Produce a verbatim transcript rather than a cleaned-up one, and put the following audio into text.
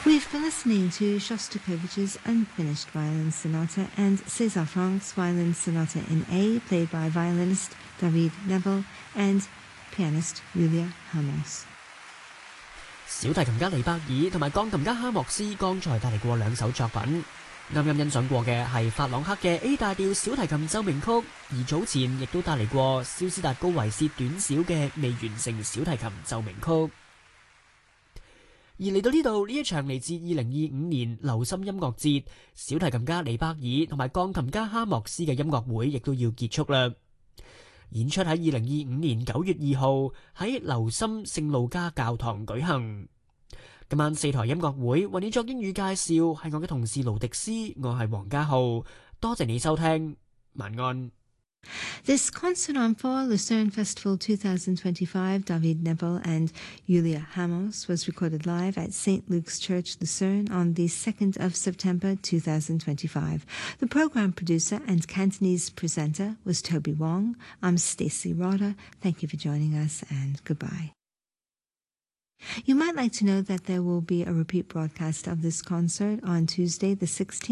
We've been listening to Shostakovich's Unfinished Violin Sonata and César Franck's Violin Sonata in A, played by violinist David Neville and pianist Julia Hamos。 小提琴家李伯爾同埋鋼琴家哈莫斯剛才帶嚟過兩首作品，啱啱欣賞過嘅係法朗克嘅 A 大調小提琴奏鳴曲，而早前亦都帶嚟過肖斯達高維薛短小嘅未完成小提琴奏鳴曲。而嚟到呢度，呢一場嚟自二零二五年流心音樂節小提琴家李伯爾同埋鋼琴家哈莫斯嘅音樂會亦都要結束啦。演出喺二零二五年九月二號喺流心聖路加教堂舉行。今晚四台音樂會為你作英語介紹，係我嘅同事盧迪斯，我係黃家浩，多謝你收聽，晚安。 This concert on for Lucerne Festival twenty twenty-five, David Nebel and Julia Hamos, was recorded live at Saint Luke's Church, Lucerne on the second of September twenty twenty-five. The program producer and Cantonese presenter was Toby Wong. I'm Stacey Roder. Thank you for joining us and goodbye. You might like to know that there will be a repeat broadcast of this concert on Tuesday the sixteenth